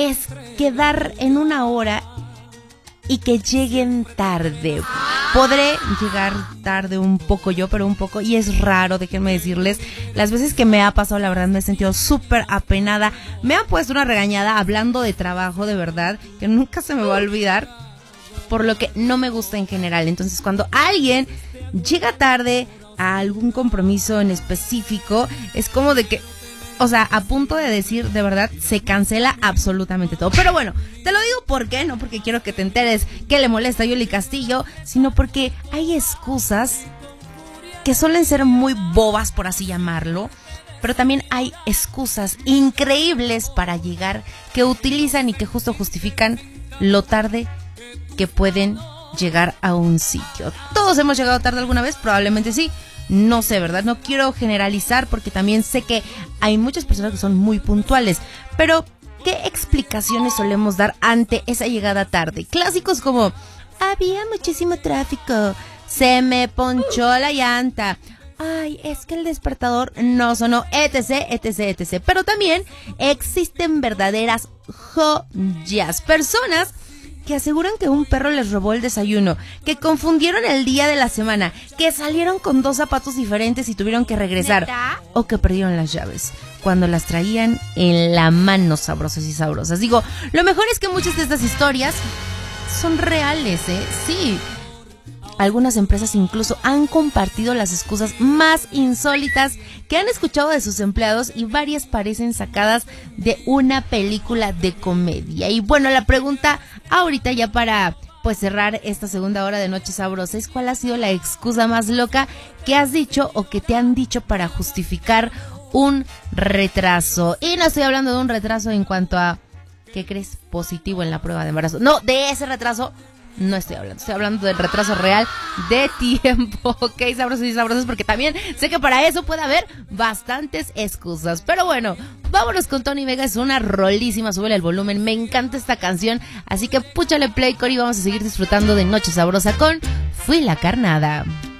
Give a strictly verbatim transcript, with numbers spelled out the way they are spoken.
es quedar en una hora y que lleguen tarde. Podré llegar tarde un poco yo, pero un poco, y es raro, déjenme decirles, las veces que me ha pasado, la verdad me he sentido súper apenada. Me han puesto una regañada hablando de trabajo, de verdad, que nunca se me va a olvidar, por lo que no me gusta en general. Entonces, cuando alguien llega tarde a algún compromiso en específico, es como de que, o sea, a punto de decir, de verdad, se cancela absolutamente todo. Pero bueno, te lo digo porque, no porque quiero que te enteres que le molesta a Yoli Castillo, sino porque hay excusas que suelen ser muy bobas, por así llamarlo, pero también hay excusas increíbles para llegar que utilizan y que justo justifican lo tarde que pueden llegar a un sitio. ¿Todos hemos llegado tarde alguna vez? Probablemente sí. No sé, ¿verdad? No quiero generalizar porque también sé que hay muchas personas que son muy puntuales. Pero, ¿qué explicaciones solemos dar ante esa llegada tarde? Clásicos como, había muchísimo tráfico, se me ponchó la llanta, ay, es que el despertador no sonó, etc, etc, etc. Pero también existen verdaderas joyas. Personas que aseguran que un perro les robó el desayuno, que confundieron el día de la semana, que salieron con dos zapatos diferentes y tuvieron que regresar, ¿neta? O que perdieron las llaves cuando las traían en la mano, sabrosas y sabrosas. Digo, lo mejor es que muchas de estas historias son reales, ¿eh? Sí. Algunas empresas incluso han compartido las excusas más insólitas que han escuchado de sus empleados y varias parecen sacadas de una película de comedia. Y bueno, la pregunta ahorita ya para pues cerrar esta segunda hora de Noche Sabrosa es: ¿cuál ha sido la excusa más loca que has dicho o que te han dicho para justificar un retraso? Y no estoy hablando de un retraso en cuanto a ¿qué crees? Positivo en la prueba de embarazo. No, de ese retraso no estoy hablando, estoy hablando del retraso real de tiempo, ok, sabrosos y sabrosas, porque también sé que para eso puede haber bastantes excusas. Pero bueno, vámonos con Tony Vega, es una rolísima, súbele el volumen, me encanta esta canción, así que púchale play, Cori, vamos a seguir disfrutando de Noche Sabrosa con Fui la Carnada.